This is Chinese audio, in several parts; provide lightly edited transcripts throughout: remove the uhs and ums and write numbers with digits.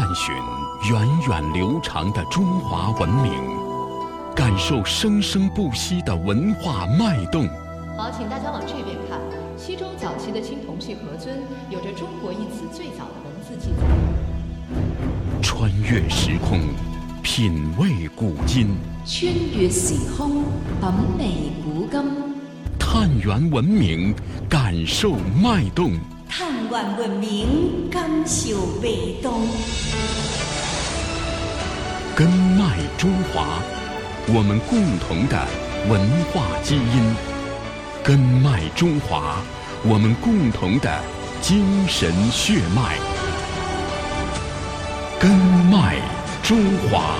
探寻源远流长的中华文明，感受生生不息的文化脉动。 好，请大家往这边看。西周早期的青铜器盒尊有着中国一词最早的文字记载。 穿越时空，品味古今。 穿越时空，品味古今。 探源文明，感受脉动。 探源文明，感受脉动。 根脉中华，我们共同的文化基因。根脉中华，我们共同的精神血脉。根脉中华。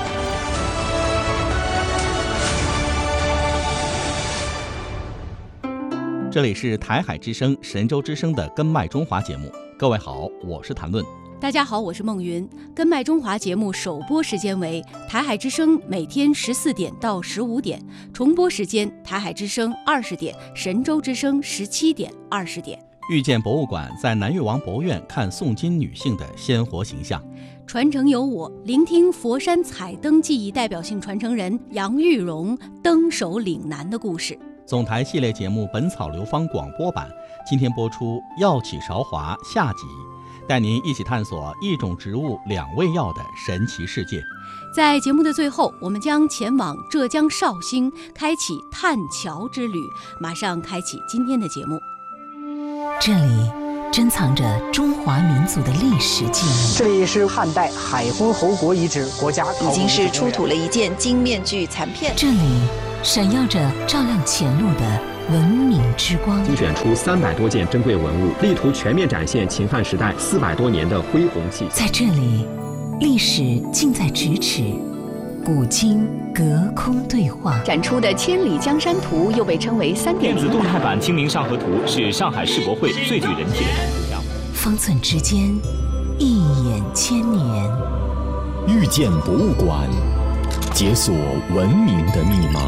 这里是台海之声、神州之声的根脉中华节目。各位好，我是谭论。 大家好，我是孟云。根脉中华节目首播时间为台海之声每天14点到15点，重播时间台海之声20点，神州之声17点、20点。 遇见博物馆在南越王博物院看宋金女性的鲜活形象。 传承有我，聆听佛山彩灯技艺代表性传承人杨玉荣登手岭南的故事。 总台系列节目《本草流芳》广播版今天播出药企韶华下集，带您一起探索一种植物2味药的神奇世界。 在节目的最后，我们将前往浙江绍兴，开启探桥之旅。马上开启今天的节目。 这里珍藏着中华民族的历史记忆。 这里是汉代海昏侯国遗址国家考古已经是出土了一件金面具残片。 这里闪耀着照亮前路的文明之光， 精选出300多件珍贵文物，力图全面展现秦汉时代400多年的恢弘气。 在这里，历史近在咫尺，古今隔空对话。 展出的千里江山图又被称为3.0 电子动态版清明上河图是上海世博会最具人气的图标。 方寸之间，一眼千年。 遇见博物馆，解锁文明的密码。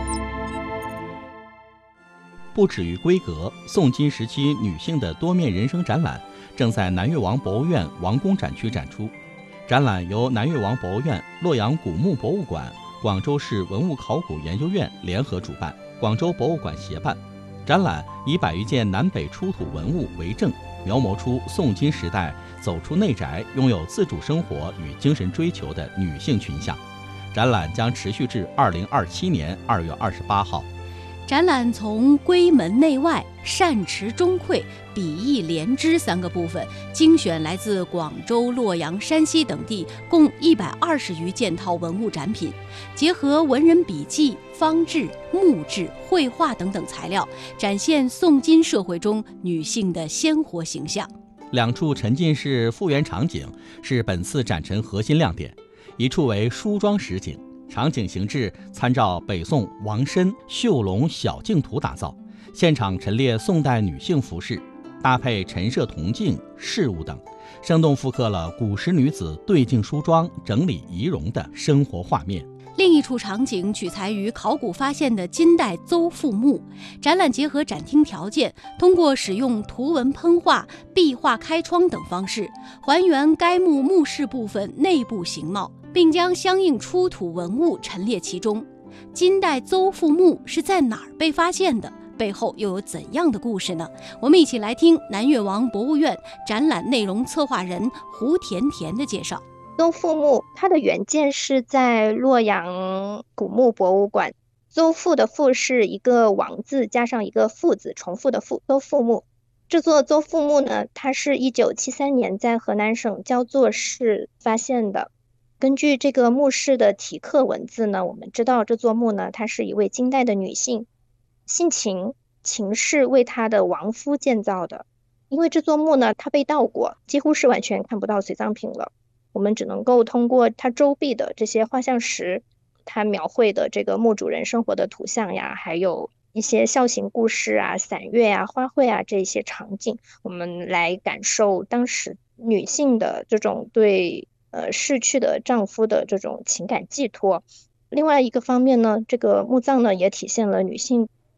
不止于规格，宋金时期女性的多面人生展览正在南越王博物院王宫展区展出。展览由南越王博物院、洛阳古墓博物馆、广州市文物考古研究院联合主办，广州博物馆协办。展览以100余件南北出土文物为证，描摹出宋金时代走出内宅、拥有自主生活与精神追求的女性群像。展览将持续至2027年2月28号。 展览从闺门内外、善持中馈、比翼连枝3个部分，精选来自广州、洛阳、山西等地共120余件套文物展品，结合文人笔记、方志、木质、绘画等等材料，展现宋金社会中女性的鲜活形象。 2处沉浸式复原场景是本次展陈核心亮点，一处为梳妆实景，场景形制参照北宋王申《绣龙小镜图》打造，现场陈列宋代女性服饰，搭配陈设铜镜、饰物等，生动复刻了古时女子对镜梳妆、整理仪容的生活画面。 另一处场景取材于考古发现的金代邹妇墓，展览结合展厅条件，通过使用图文喷画、壁画开窗等方式，还原该墓墓室部分内部形貌，并将相应出土文物陈列其中。金代邹妇墓是在哪儿被发现的？背后又有怎样的故事呢？我们一起来听南越王博物院展览内容策划人胡甜甜的介绍。 邹妇墓它的原件是在洛阳古墓博物馆，邹妇的妇是一个王字加上一个复字，重复的复，邹妇墓。这座邹妇墓呢，它是1973年在河南省焦作市发现的。根据这个墓室的题刻文字呢，我们知道这座墓呢，她是一位金代的女性，姓秦，秦氏为她的亡夫建造的。因为这座墓呢，它被盗过，几乎是完全看不到随葬品了。我们只能够通过它周壁的这些画像石，它描绘的这个墓主人生活的图像呀，还有一些孝行故事啊、散乐啊、花卉啊这些场景，我们来感受当时女性的这种对逝去的丈夫的这种情感寄托。另外一个方面呢，这个墓葬呢也体现了女性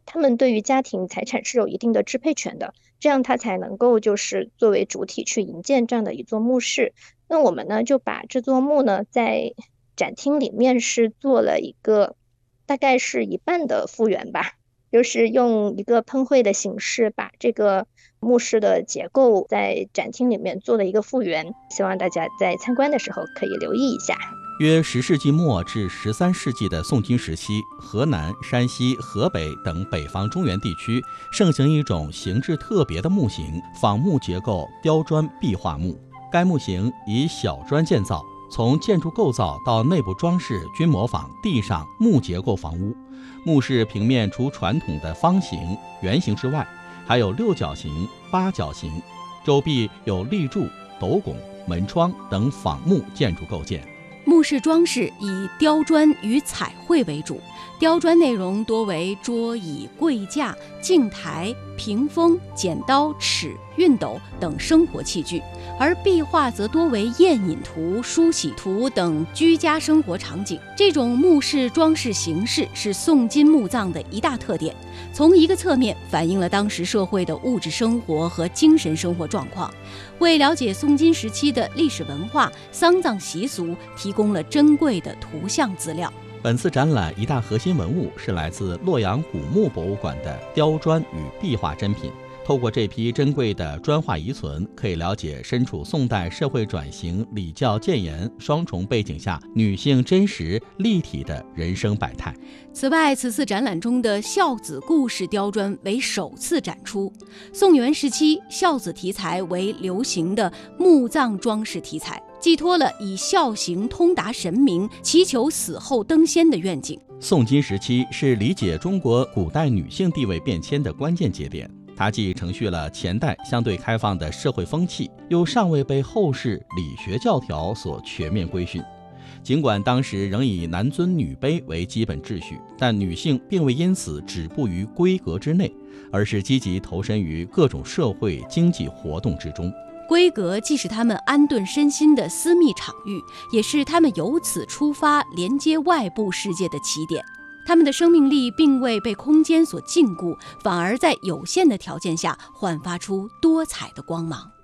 他们对于家庭财产是有一定的支配权的，这样他才能够就是作为主体去营建这样的一座墓室。那我们呢就把这座墓呢在展厅里面是做了一个大概是一半的复原吧，就是用一个喷绘的形式把这个墓室的结构在展厅里面做了一个复原，希望大家在参观的时候可以留意一下。 约10世纪末至13世纪的宋金时期，河南、山西、河北等北方中原地区盛行一种形制特别的木型仿木结构雕砖壁画墓。该木型以小砖建造，从建筑构造到内部装饰均模仿地上木结构房屋。墓室平面除传统的方形、圆形之外，还有六角形、八角形，周壁有立柱、斗拱、门窗等仿木建筑构件。 墓室装饰以雕砖与彩绘为主，雕砖内容多为桌椅、柜架、镜台、屏风、剪刀、尺、熨斗等生活器具，而壁画则多为宴饮图、梳洗图等居家生活场景。这种墓室装饰形式是宋金墓葬的一大特点，从一个侧面反映了当时社会的物质生活和精神生活状况，为了解宋金时期的历史文化、丧葬习俗提供了珍贵的图像资料。 本次展览一大核心文物是来自洛阳古墓博物馆的雕砖与壁画珍品。透过这批珍贵的砖画遗存，可以了解身处宋代社会转型、礼教渐严双重背景下女性真实立体的人生百态。 此外，此次展览中的孝子故事雕砖为首次展出。宋元时期，孝子题材为流行的墓葬装饰题材，寄托了以孝行通达神明、祈求死后登仙的愿景。 宋金时期是理解中国古代女性地位变迁的关键节点。它既承续了前代相对开放的社会风气，又尚未被后世理学教条所全面规训。尽管当时仍以男尊女卑为基本秩序，但女性并未因此止步于闺阁之内，而是积极投身于各种社会经济活动之中。 闺阁既是他们安顿身心的私密场域，也是他们由此出发连接外部世界的起点。他们的生命力并未被空间所禁锢，反而在有限的条件下焕发出多彩的光芒。